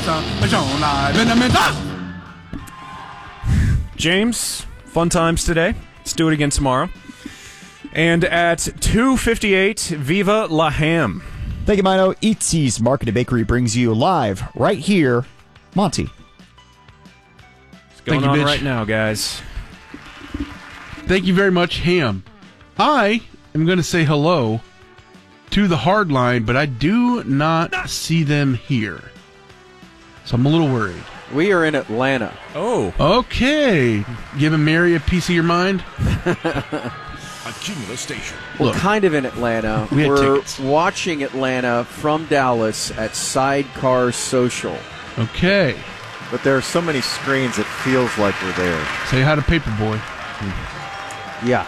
James, fun times today. Let's do it again tomorrow. And at 2:58, Viva La Ham. Thank you, Mino. Eatsy's Market and Bakery brings you live right here, Monty. What's going on right now, guys? Thank you very much, Ham. I am going to say hello to the hard line, but I do not see them here. So I'm a little worried. We are in Atlanta. Oh. Okay. Giving Mary a piece of your mind? Cumulus Station. We're kind of in Atlanta. We had We're tickets. watching Atlanta from Dallas at Sidecar Social. Okay. But there are so many screens, it feels like we're there. Say hi to Paperboy. Yeah.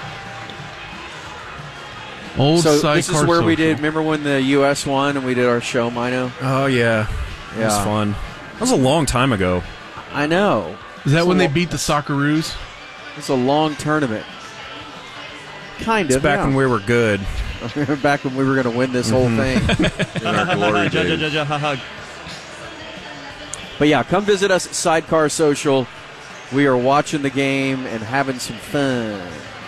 Old So Sidecar this is where we Social. did, remember when the U.S. won and we did our show, Mino? Oh, yeah. That was fun. That was a long time ago. I know. Is that when they beat the Socceroos? It's a long tournament. Kind It's of. back when we were good. Back when we were going to win this whole thing. In our glory days. But yeah, come visit us at Sidecar Social. We are watching the game and having some fun.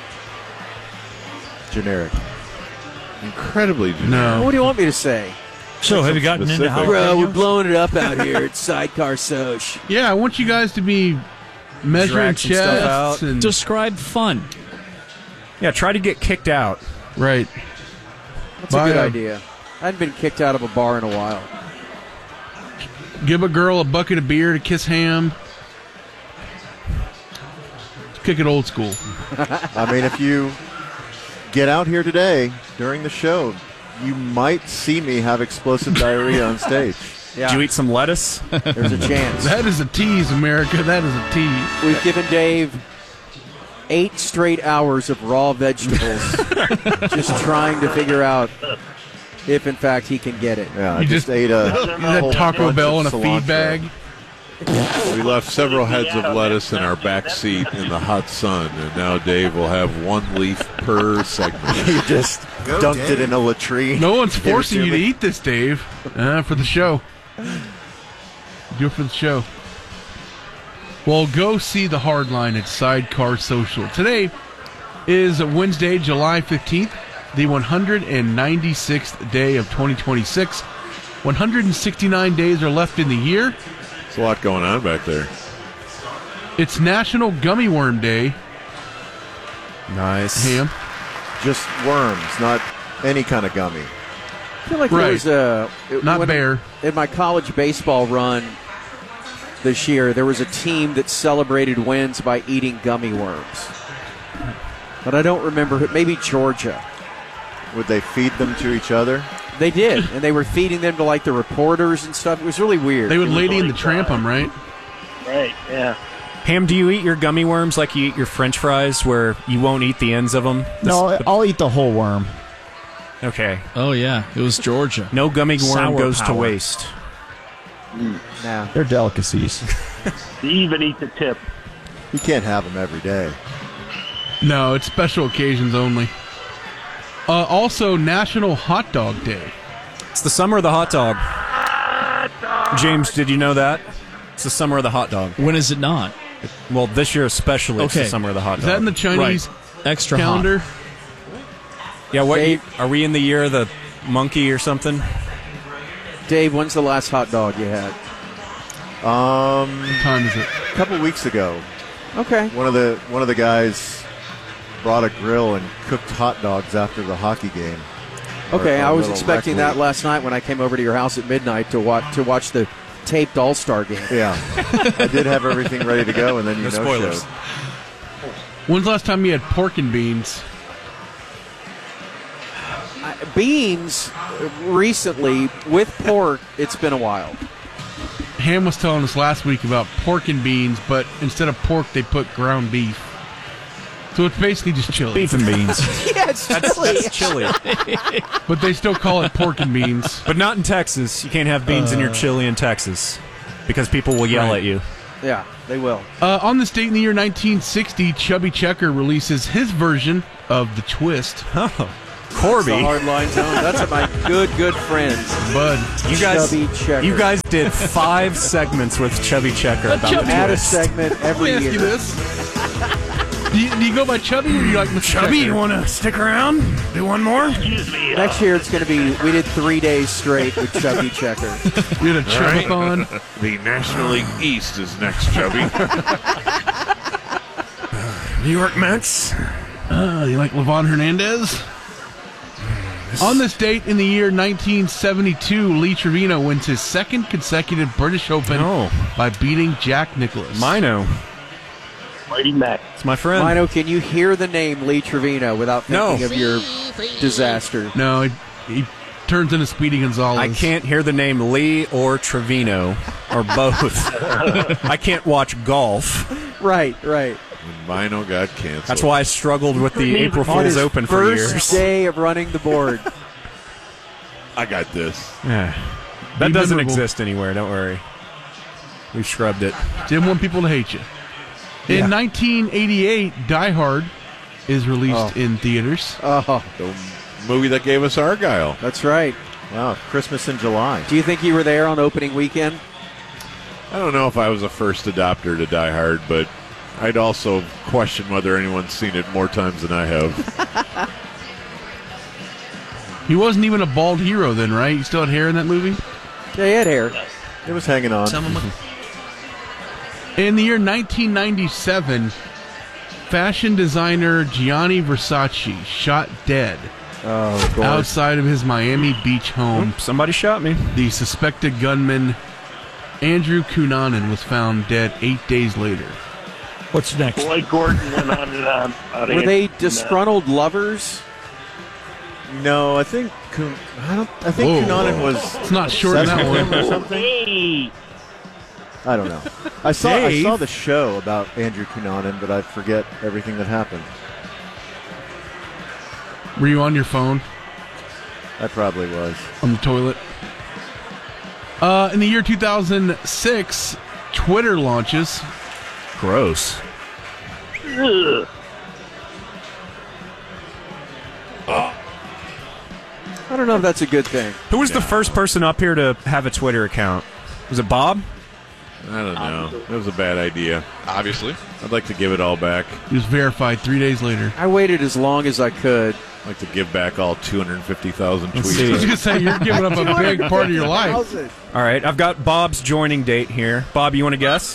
Generic. Incredibly generic. No. What do you want me to say? So, have you gotten into specific. Bro, we're jalapenos? blowing it up out here at Sidecar Social. Yeah, I want you guys to be measuring Drag some stuff chests out. and Describe fun. Yeah, try to get kicked out. right. That's a good idea. I hadn't been kicked out of a bar in a while. Give a girl a bucket of beer to kiss Ham. Kick it old school. I mean, if you get out here today during the show, you might see me have explosive diarrhea on stage. Yeah, Did you eat some lettuce? there's a chance. That is a tease, America. That is a tease. We've given Dave 8 straight hours of raw vegetables just trying to figure out if, in fact, he can get it. Yeah, I You just just- ate a You had whole Taco bunch Bell of in a cilantro. feed bag. We left several heads of lettuce in our back seat in the hot sun, and now Dave will have one leaf per segment. He just dunked it in a latrine. No one's Give it forcing to you to me. eat this, Dave. For the show. Do it for the show. Well, go see the hard line at Sidecar Social. Today is Wednesday, July 15th, the 196th day of 2026. 169 days are left in the year. There's a lot going on back there. It's National Gummy Worm Day. Nice. Ham. Just worms, not any kind of gummy. I feel like there Right. was a... Not when- bear. In my college baseball run this year, there was a team that celebrated wins by eating gummy worms. But I don't remember who. Maybe Georgia. Would they feed them to each other? They did, and they were feeding them to like the reporters and stuff. It was really weird. They would Lady in the Tramp 'em, right? Right, yeah. Ham, do you eat your gummy worms like you eat your French fries, where you won't eat the ends of them? No, I'll eat the whole worm. Okay. Oh, yeah. It was Georgia. No gummy worm Sour goes to power. waste. Nah. They're delicacies. You even eat the tip. You can't have them every day. No, it's special occasions only. Also, National Hot Dog Day. It's the summer of the hot dog. James, did you know that? It's the summer of the hot dog. When is it not? Well, this year especially, it's Okay. the summer of the hot Is dog. that in the Chinese Extra calendar? hot. Yeah, what Dave- are we in the year of the monkey or something? Dave, when's the last hot dog you had? What time is it? A couple weeks ago, Okay. one of the guys brought a grill and cooked hot dogs after the hockey game. Okay, Our I was little expecting rec that league. last night when I came over to your house at midnight to watch the taped All-Star game. Yeah, I did have everything ready to go, and then you No no spoilers. showed. When's the last time you had pork and beans? Beans, recently, with pork, it's been a while. Ham was telling us last week about pork and beans, but instead of pork, they put ground beef. So it's basically just chili. Beef and beans. Yeah, it's chili. That's chili. But they still call it pork and beans. But not in Texas. You can't have beans in your chili in Texas because people will yell Right. at you. Yeah, they will. On this date in the year 1960, Chubby Checker releases his version of The Twist. Oh. Corby. The hardline zone. That's my good friends. Bud. You guys, Chubby Checker. you guys did 5 segments with Chubby Checker about the Add a twist. segment every Let me ask year. you this. Do you go by Chubby or do you like Mr. Chubby, Checker? you want to stick around? Do one more? Excuse me. Next year it's going to be, we did 3 days straight with Chubby Checker. You had a Chubathon? The National League East is next, Chubby. New York Mets. You like Levon Hernandez? On this date in the year 1972, Lee Trevino wins his second consecutive British Open Oh. by beating Jack Nicklaus. Mino. Mighty Mac. It's my friend. Mino, can you hear the name Lee Trevino without thinking No. of your disaster? No, he turns into Speedy Gonzalez. I can't hear the name Lee or Trevino or both. I can't watch golf. Right. When Mino got canceled. That's why I struggled with the April On Fool's his Open for first years. day of running the board. I got this. Yeah. That Be doesn't memorable. exist anywhere. Don't worry. We've scrubbed it. Didn't want people to hate you. In Yeah. 1988, Die Hard is released in theaters. Oh, The movie that gave us Argyle. that's right. Wow, Christmas in July. Do you think you were there on opening weekend? I don't know if I was a first adopter to Die Hard, but I'd also question whether anyone's seen it more times than I have. He wasn't even a bald hero then, right? He still had hair in that movie? Yeah, he had hair. It was hanging on. In the year 1997, fashion designer Gianni Versace shot dead Oh, of course. outside of his Miami Beach home. Oop, somebody shot me. The suspected gunman, Andrew Cunanan, was found dead 8 days later. What's next? Boyd Gordon and on and on. Were they disgruntled lovers? No, I think Whoa. Cunanan was It's not short in that one. or something. Hey, I don't know. I saw Dave. the show about Andrew Cunanan, but I forget everything that happened. Were you on your phone? I probably was. On the toilet? In the year 2006, Twitter launches. Gross. ugh. I don't know if that's a good thing. Who was the first person up here to have a Twitter account? Was it Bob? I don't know. It was a bad idea. Obviously. I'd like to give it all back. He was verified 3 days later. I waited as long as I could. I'd like to give back all 250,000 Let's tweets. see. I was going to say, you're giving up a big part of your life. All right, I've got Bob's joining date here. Bob, you want to guess?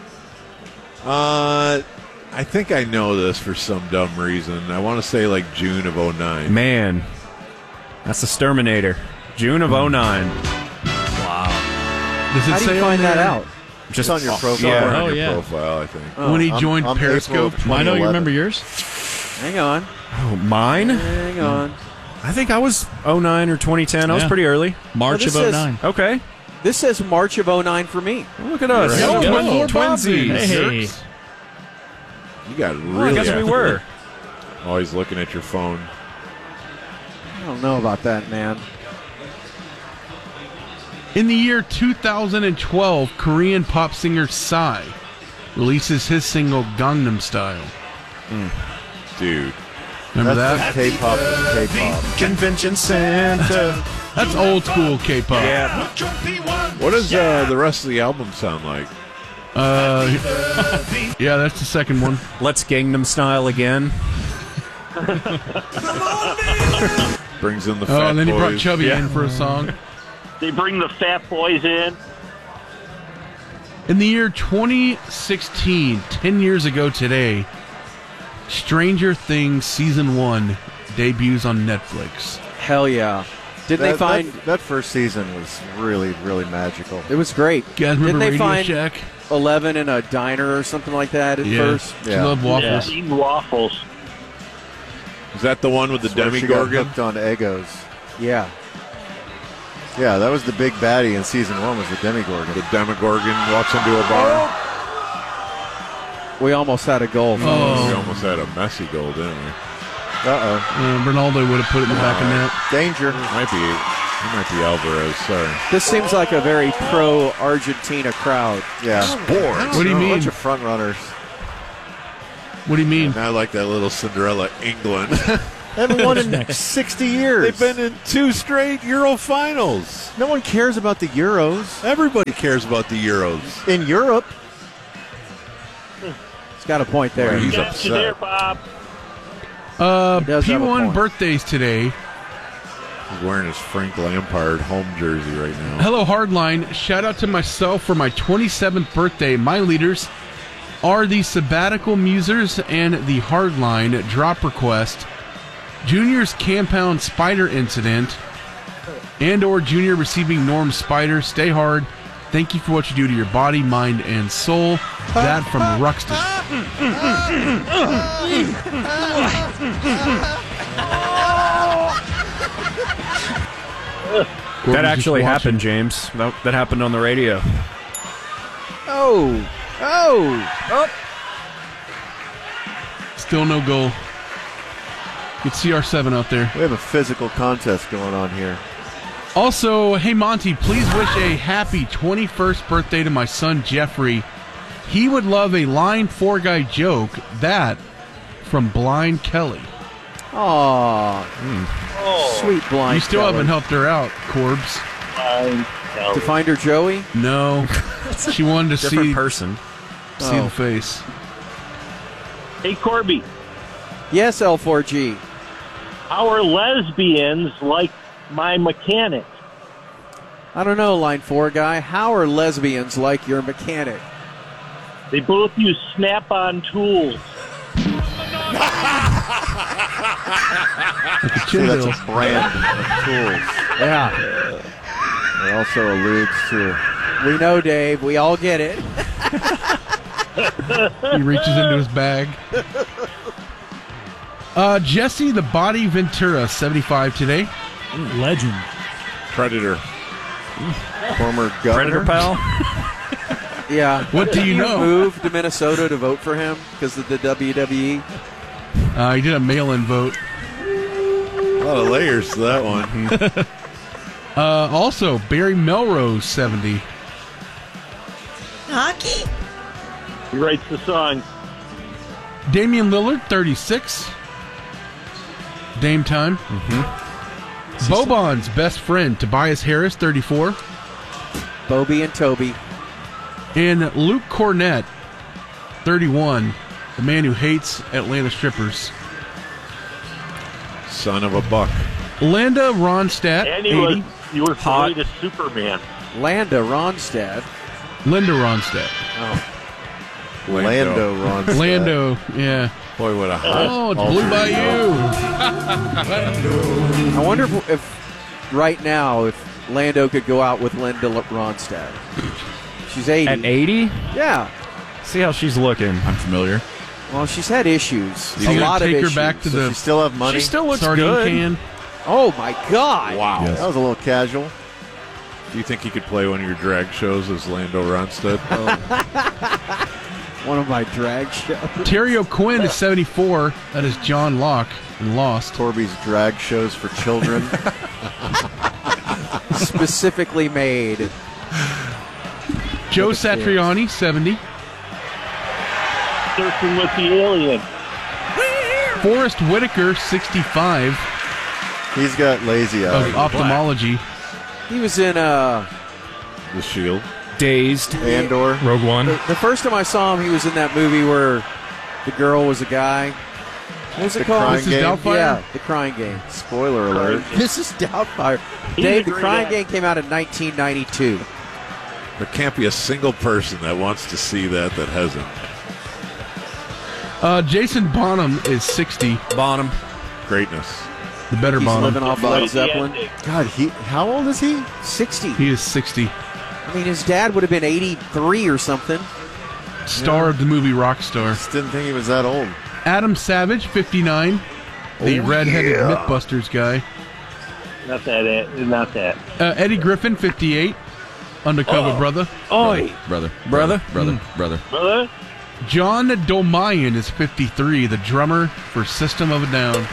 I think I know this for some dumb reason. I want to say like June of 09. Man, that's the Sturminator. June of 09. Does it How do say you find on that there out? Just on your profile. Yeah. Somewhere on Oh, your yeah. profile, I think. when he I'm- joined I'm Periscope? April of I know you 2011. remember yours. Hang on. Oh, mine? Hang on. I think I was 09 or 2010. I was Yeah. pretty early. March Well, of this says- 09. Okay. This says March of 09 for me. Well, look at us. Right. There we go. Twinsies. Hey. You got Well, I really guess we were. always looking at your phone. I don't know about that, man. In the year 2012, Korean pop singer Psy releases his single Gangnam Style. Dude. Remember That's that? K-pop is K-pop. Convention Center. That's old school K-pop. Yeah. What does the rest of the album sound like? Yeah, that's the second one. Let's Gangnam Style again. Brings in the Oh, fat and then he brought boys. Chubby Yeah. in for a song. They bring the fat boys in. In the year 2016, 10 years ago today, Stranger Things Season 1 debuts on Netflix. Hell yeah. Didn't they find... that first season was really, really magical. It was great. You guys remember Didn't they Radio find Shack? 11 in a diner or something like that at Yeah. first? She Yeah. loved waffles. Yeah, eating waffles. Is that the one with the Where she got Demigorgon? hooked on Eggos. Yeah. Yeah, that was the big baddie in season 1 was the Demigorgon. The Demigorgon walks into a bar. We almost had a goal. We Oh, almost had a messy goal, didn't we? Uh-oh. Ronaldo would have put it in the back of net. Danger. It might be Alvarez. Sorry. This seems like a very pro-Argentina crowd. Yeah. What do you A mean? bunch of front runners. What do you mean? Not like that little Cinderella England. They haven't won in 60 years. They've been in 2 straight Euro finals. No one cares about the Euros. Everybody cares about the Euros. In Europe, He's got a point there. He's Got you there, upset. Bob. does have a P1 point. birthdays today. He's wearing his Frank Lampard home jersey right now. Hello, Hardline. Shout out to myself for my 27th birthday. My leaders are the Sabbatical Musers and the Hardline Drop Request, Junior's Compound Spider Incident, and or Junior receiving Norm Spider. Stay hard. Thank you for what you do to your body, mind, and soul. That from Ruxton. That actually happened, James. That happened on the radio. Oh. Still no goal. It's CR7 out there. we have a physical contest going on here. Also, hey Monty, please wish a happy 21st birthday to my son Jeffrey. He would love a line 4 guy joke. That from Blind Kelly. Aw. Sweet blind. You still Kelly. haven't helped her out, Corbs. To find her Joey? No, she wanted to Different see person. see Oh. the face. Hey, Corby. Yes, L4G. How are lesbians like my mechanic? I don't know, line 4 guy. How are lesbians like your mechanic? They both use Snap-on tools. See, that's a brand of tools. Yeah. It also alludes to We know, Dave. We all get it. He reaches into his bag. Jesse the Body Ventura, 75 today. Legend. Predator. former governor. Predator pal. Yeah. What do you know? Moved to Minnesota to vote for him because of the WWE. He did a mail-in vote. A lot of layers to that one. Also, Barry Melrose, 70. Hockey? He writes the song. Damian Lillard, 36. Dame time. Boban's best friend, Tobias Harris, 34. Bobby and Toby. And Luke Cornett, 31. The man who hates Atlanta strippers. Son of a buck. Landa Ronstadt, And 80. you were Hot. related to Superman. Landa Ronstadt. Linda Ronstadt. Lando Ronstadt. Lando, yeah. Boy, what a hot. Oh, it's Blue Bayou. I wonder if right now if Lando could go out with Linda Ronstadt. She's 80. At 80? Yeah. See how she's looking. I'm familiar. Well, she's had issues. You A gonna lot of take her issues. back to Does the she still have money? She still looks sardine good. can. Oh my God! Wow. That was a little casual. Do you think he could play one of your drag shows as Lando Ronstadt? One of my drag shows. Terry O'Quinn is 74. That is John Locke in Lost. Corby's drag shows for children. Specifically made. Joe Satriani, 70. Surfing with the alien. Forrest Whitaker, 65, He's got lazy of eyes. ophthalmology. He was in The Shield. Dazed. Andor. Rogue One. the first time I saw him, he was in that movie where the girl was a guy. What was it The called? Crying Mrs. Game? Doubtfire? Yeah, The Crying Game. Spoiler alert. This is Doubtfire. He's Dave, a The great Crying actor. Game came out in 1992. There can't be a single person that wants to see that hasn't. Jason Bonham is 60. Bonham. Greatness. The better He's Bonham. living off Led Zeppelin. God, how old is he? 60. He is 60. I mean, his dad would have been 83 or something. Star of the movie Rockstar. Just didn't think he was that old. Adam Savage, 59. The redheaded Mythbusters guy. Not that. Eddie Griffin, 58. Undercover brother. Oi! Brother. Brother? Brother. Brother. Brother? John Dolmayan is 53. The drummer for System of a Down.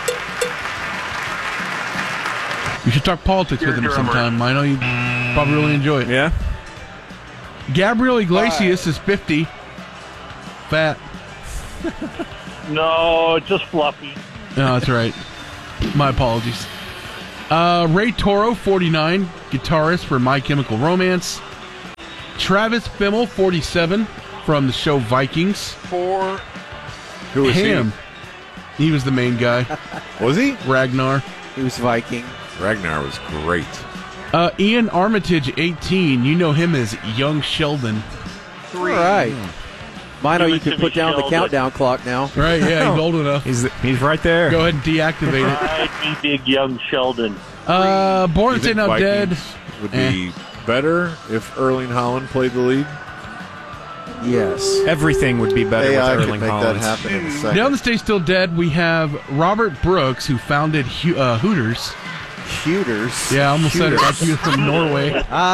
You should talk politics with him Your drummer. sometime. I know you probably really enjoy it. Yeah. Gabriel Iglesias is 50. Fat. No, just fluffy. No, that's right. My apologies. Ray Toro, 49, guitarist for My Chemical Romance. Travis Fimmel, 47, from the show Vikings. Who was Ham. He was the main guy. Was he? Ragnar. He was Viking. Ragnar was great. Ian Armitage, 18. You know him as Young Sheldon. All right. Mino, you can Timmy put down the Sheldon. countdown clock now. Right, yeah, he's old enough. He's right there. Go ahead and deactivate it. I'd be big young Sheldon. Born You Stay think Now Dead. Vikings would be better if Erling Haaland played the lead? Yes. Everything would be better AI with can Erling make Haaland. that happen in a second. Down the Stay Still Dead, we have Robert Brooks, who founded Hooters. Shooters. Yeah, I almost said it like he was from Norway.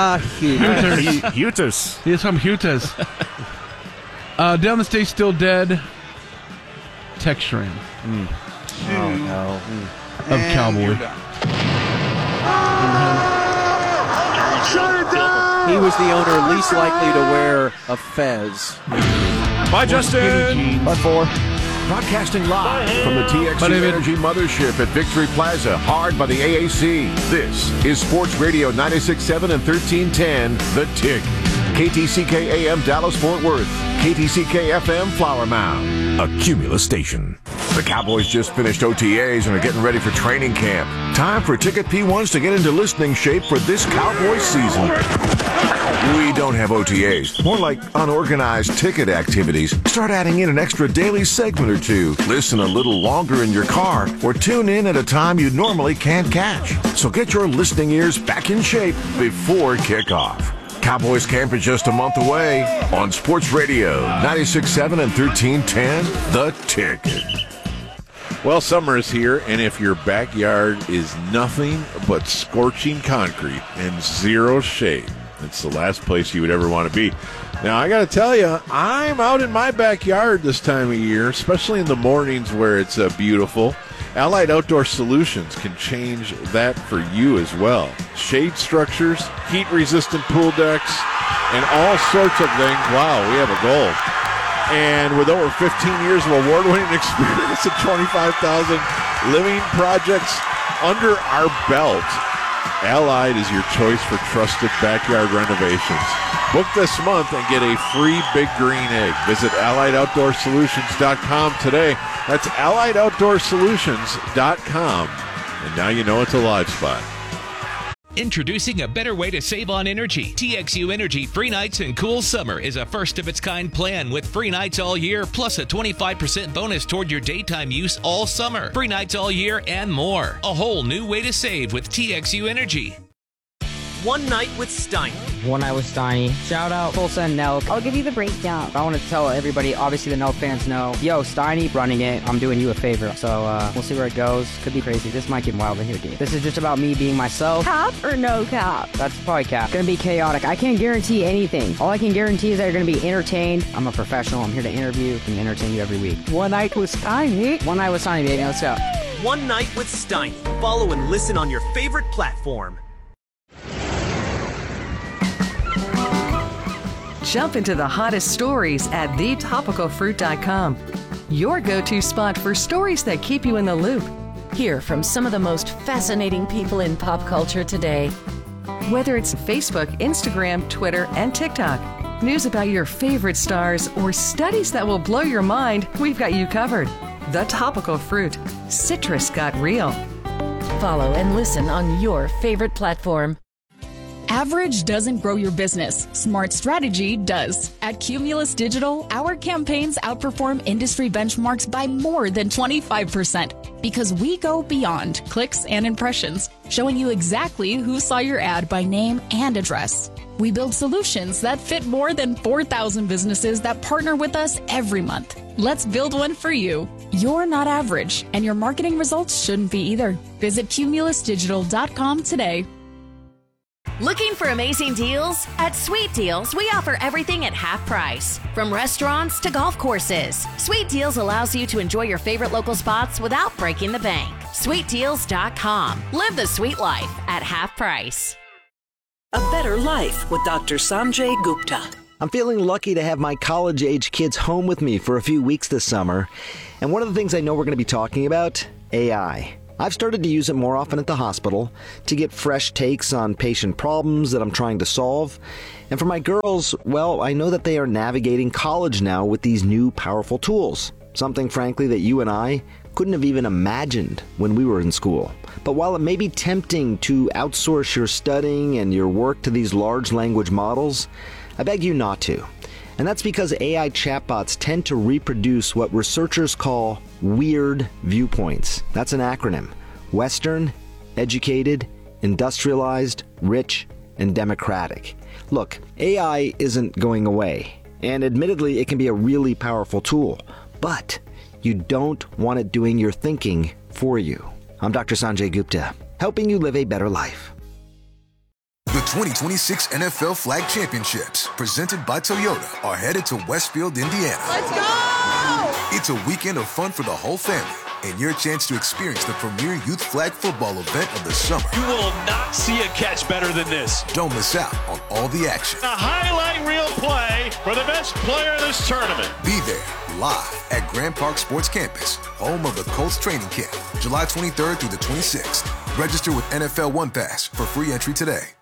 Hutus. He is from Hooters. Down the Stay Still Dead, Textran Oh, no. of Cowboy. He was the owner least likely to wear a fez. Bye, Justin. By 4. Broadcasting live from the My TXU name is- Energy Mothership at Victory Plaza, hard by the AAC. This is Sports Radio 96.7 and 1310, The Tick. KTCK AM Dallas-Fort Worth. KTCK FM Flower Mound. A Cumulus station. The Cowboys just finished OTAs and are getting ready for training camp. Time for Ticket P1s to get into listening shape for this Cowboys season. We don't have OTAs, more like unorganized ticket activities. Start adding in an extra daily segment or two. Listen a little longer in your car or tune in at a time you normally can't catch. So get your listening ears back in shape before kickoff. Cowboys camp is just a month away on Sports Radio 96.7 and 1310, The Ticket. Well, summer is here, and if your backyard is nothing but scorching concrete and zero shade, it's the last place you would ever want to be. Now, I got to tell you, I'm out in my backyard this time of year, especially in the mornings where it's beautiful. Allied Outdoor Solutions can change that for you as well. Shade structures, heat-resistant pool decks, and all sorts of things. Wow, we have a goal. And with over 15 years of award-winning experience and 25,000 living projects under our belt, Allied is your choice for trusted backyard renovations. Book this month and get a free Big Green Egg. Visit AlliedOutdoorSolutions.com today. That's AlliedOutdoorSolutions.com. And now you know it's a live spot. Introducing a better way to save on energy. TXU Energy Free Nights and Cool Summer is a first-of-its-kind plan with free nights all year, plus a 25% bonus toward your daytime use all summer. Free nights all year and more. A whole new way to save with TXU Energy. One Night with Steiny. One Night with Steiny. Shout out Tulsa and Nelk. I'll give you the breakdown. I want to tell everybody, obviously the Nelk fans know, yo, Steiny running it. I'm doing you a favor. So we'll see where it goes. Could be crazy. This might get wild in here, dude. This is just about me being myself. Cap or no cap? That's probably cap. It's gonna be chaotic. I can't guarantee anything. All I can guarantee is that you're gonna be entertained. I'm a professional. I'm here to interview and entertain you every week. One Night with Steiny. One Night with Steiny, baby. Let's go. One Night with Steiny. Follow and listen on your favorite platform. Jump into the hottest stories at thetopicalfruit.com. Your go-to spot for stories that keep you in the loop. Hear from some of the most fascinating people in pop culture today. Whether it's Facebook, Instagram, Twitter, and TikTok, news about your favorite stars, or studies that will blow your mind, we've got you covered. The Topical Fruit. Citrus got real. Follow and listen on your favorite platform. Average doesn't grow your business. Smart strategy does. At Cumulus Digital, our campaigns outperform industry benchmarks by more than 25% because we go beyond clicks and impressions, showing you exactly who saw your ad by name and address. We build solutions that fit more than 4,000 businesses that partner with us every month. Let's build one for you. You're not average, and your marketing results shouldn't be either. Visit cumulusdigital.com today. Looking for amazing deals? At Sweet Deals, we offer everything at half price. From restaurants to golf courses, Sweet Deals allows you to enjoy your favorite local spots without breaking the bank. SweetDeals.com. Live the sweet life at half price. A Better Life with Dr. Sanjay Gupta. I'm feeling lucky to have my college-age kids home with me for a few weeks this summer. And one of the things I know we're going to be talking about, AI. I've started to use it more often at the hospital to get fresh takes on patient problems that I'm trying to solve. And for my girls, well, I know that they are navigating college now with these new powerful tools. Something, frankly, that you and I couldn't have even imagined when we were in school. But while it may be tempting to outsource your studying and your work to these large language models, I beg you not to. And that's because AI chatbots tend to reproduce what researchers call weird viewpoints. That's an acronym. Western, educated, industrialized, rich, and democratic. Look, AI isn't going away. And admittedly, it can be a really powerful tool. But you don't want it doing your thinking for you. I'm Dr. Sanjay Gupta, helping you live a better life. The 2026 NFL Flag Championships, presented by Toyota, are headed to Westfield, Indiana. Let's go! It's a weekend of fun for the whole family and your chance to experience the premier youth flag football event of the summer. You will not see a catch better than this. Don't miss out on all the action. A highlight reel play for the best player in this tournament. Be there live at Grand Park Sports Campus, home of the Colts training camp, July 23rd through the 26th. Register with NFL One Pass for free entry today.